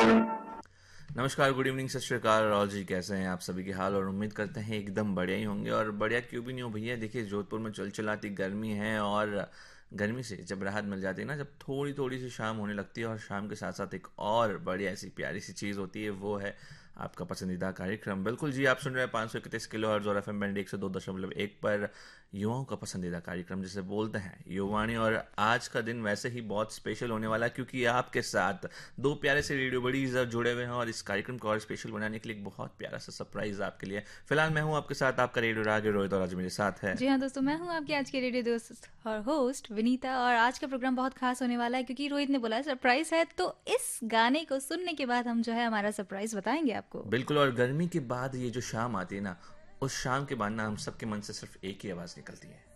नमस्कार, good evening, सत श्री अकाल। राहुल जी कैसे हैं आप? सभी के हाल और उम्मीद करते हैं एकदम बढ़िया ही होंगे। और बढ़िया क्यों भी नहीं हो भैया, देखिए जोधपुर में चिलचिलाती गर्मी है। और गर्मी से जब राहत मिल जाती है ना, जब थोड़ी थोड़ी सी शाम होने लगती है, और शाम के साथ साथ एक और बढ़िया ऐसी प्यारी सी चीज़ होती है, वो है आपका पसंदीदा कार्यक्रम। बिल्कुल जी, आप सुन रहे हैं 531 किलो हर्ट्ज और FM बैंड 102.1 पर युवाओं का पसंदीदा कार्यक्रम जिसे बोलते हैं युवाणी। और आज का दिन वैसे ही बहुत स्पेशल होने वाला है, क्योंकि आपके साथ दो प्यारे से रेडियो बडीज जुड़े हुए हैं, और इस कार्यक्रम को और स्पेशल बनाने के लिए एक बहुत प्यारा सा सरप्राइज आपके लिए। फिलहाल मैं हूं आपके साथ, आपका रेडियो रागे रोहित, और आज मेरे साथ है। जी हाँ दोस्तों, मैं हूँ आपकी आज के रेडियो दोस्त और होस्ट विनीता। और आज का प्रोग्राम बहुत खास होने वाला है क्योंकि रोहित ने बोला सरप्राइज है, तो इस गाने को सुनने के बाद हम जो है हमारा सरप्राइज बताएंगे आपको। बिल्कुल, और गर्मी के बाद ये जो शाम आती है ना, उस शाम के बाद ना हम सबके मन से सिर्फ एक ही आवाज़ निकलती है।